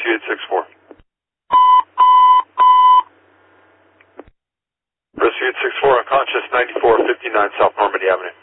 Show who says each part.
Speaker 1: Rescue 864. Rescue 864, unconscious 9459 South Normandy Avenue.